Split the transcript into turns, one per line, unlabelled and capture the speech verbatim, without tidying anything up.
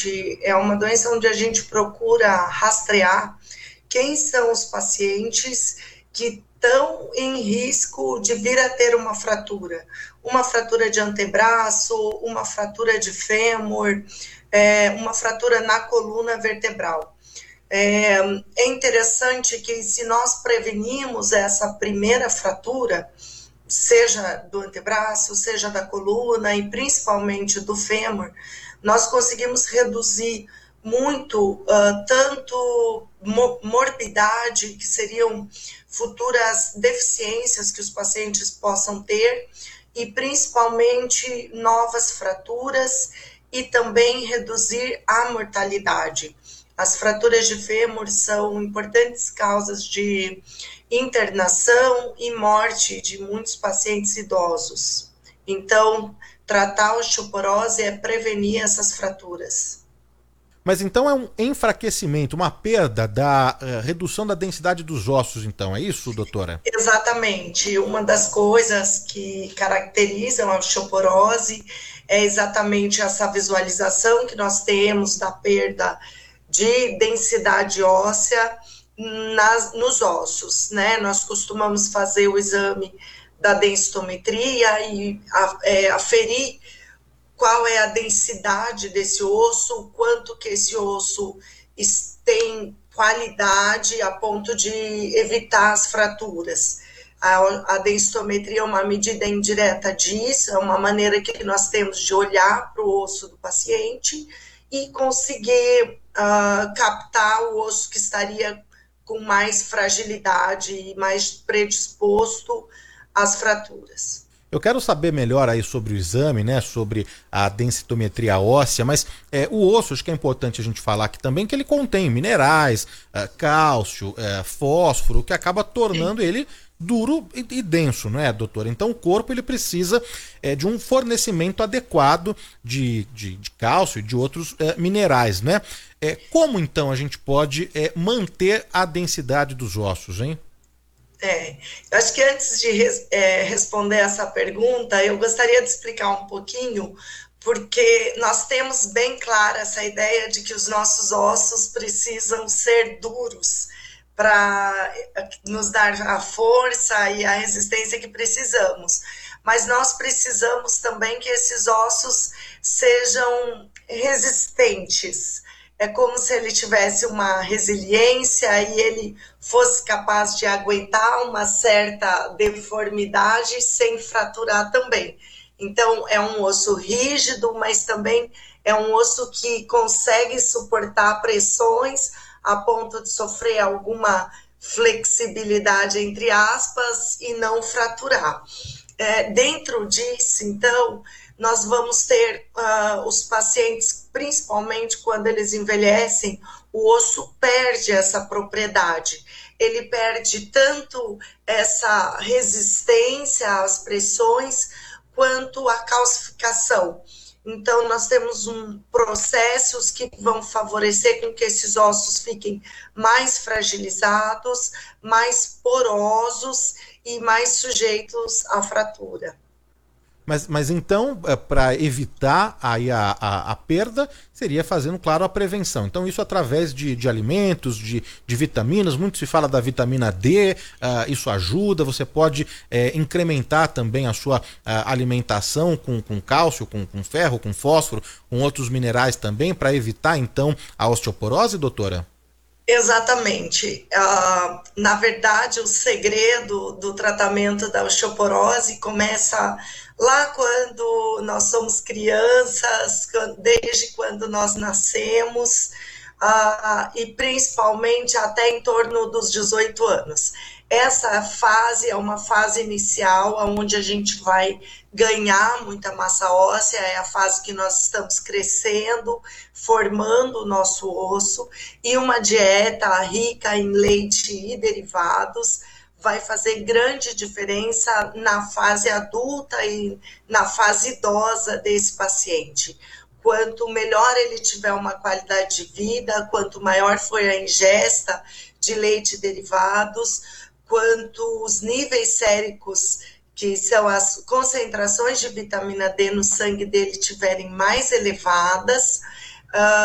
gente, é uma doença onde a gente procura rastrear quem são os pacientes que estão em risco de vir a ter uma fratura, uma fratura de antebraço, uma fratura de fêmur, é, uma fratura na coluna vertebral. É, é interessante que se nós prevenimos essa primeira fratura, seja do antebraço, seja da coluna e principalmente do fêmur, nós conseguimos reduzir muito uh, tanto mo morbidade, que seriam futuras deficiências que os pacientes possam ter, e principalmente novas fraturas, e também reduzir a mortalidade. As fraturas de fêmur são importantes causas de internação e morte de muitos pacientes idosos. Então, tratar a osteoporose é prevenir essas fraturas.
Mas então é um enfraquecimento, uma perda da uh, redução da densidade dos ossos, então, é isso, doutora?
Exatamente. Uma das coisas que caracterizam a osteoporose é exatamente essa visualização que nós temos da perda de densidade óssea nas, nos ossos, né? Nós costumamos fazer o exame da densitometria e a, é, aferir qual é a densidade desse osso, quanto que esse osso tem qualidade a ponto de evitar as fraturas. A, a densitometria é uma medida indireta disso, é uma maneira que nós temos de olhar para o osso do paciente e conseguir uh, captar o osso que estaria com mais fragilidade e mais predisposto às fraturas.
Eu quero saber melhor aí sobre o exame, né, sobre a densitometria óssea, mas é, o osso, acho que é importante a gente falar aqui também que ele contém minerais, é, cálcio, é, fósforo, que acaba tornando Sim. ele duro e, e denso, não é, doutor? Então o corpo ele precisa é, de um fornecimento adequado de, de, de cálcio e de outros é, minerais, né? É, como então a gente pode é, manter a densidade dos ossos, hein?
É, eu acho que antes de res, é, responder essa pergunta, eu gostaria de explicar um pouquinho, porque nós temos bem clara essa ideia de que os nossos ossos precisam ser duros para nos dar a força e a resistência que precisamos. Mas nós precisamos também que esses ossos sejam resistentes. É como se ele tivesse uma resiliência e ele fosse capaz de aguentar uma certa deformidade sem fraturar também. Então, é um osso rígido, mas também é um osso que consegue suportar pressões a ponto de sofrer alguma flexibilidade, entre aspas, e não fraturar. É, dentro disso, então, nós vamos ter uh, os pacientes, principalmente quando eles envelhecem, o osso perde essa propriedade. Ele perde tanto essa resistência às pressões, quanto a calcificação. Então, nós temos um, processos que vão favorecer com que esses ossos fiquem mais fragilizados, mais porosos e mais sujeitos à fratura.
Mas, mas então, para evitar aí a, a, a perda, seria fazendo, claro, a prevenção. Então, isso através de, de alimentos, de, de vitaminas, muito se fala da vitamina D, uh, isso ajuda, você pode é, incrementar também a sua uh, alimentação com, com cálcio, com, com ferro, com fósforo, com outros minerais também, para evitar, então, a osteoporose, doutora?
Exatamente. Uh, na verdade, o segredo do tratamento da osteoporose começa lá quando nós somos crianças, desde quando nós nascemos, uh, e principalmente até em torno dos dezoito anos. Essa fase é uma fase inicial, onde a gente vai ganhar muita massa óssea, é a fase que nós estamos crescendo, formando o nosso osso, e uma dieta rica em leite e derivados vai fazer grande diferença na fase adulta e na fase idosa desse paciente. Quanto melhor ele tiver uma qualidade de vida, quanto maior for a ingesta de leite e derivados, quanto os níveis séricos, que são as concentrações de vitamina D no sangue dele, tiverem mais elevadas, uh,